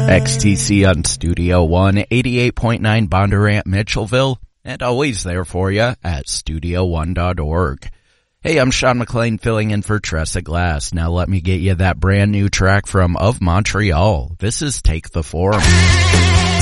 XTC on Studio One, 88.9 Bondurant, Mitchellville, and always there for you at studio1.org. Hey, I'm Sean McLean filling in for Tressa Glass. Now let me get you that brand new track from Of Montreal. This is Take the Form.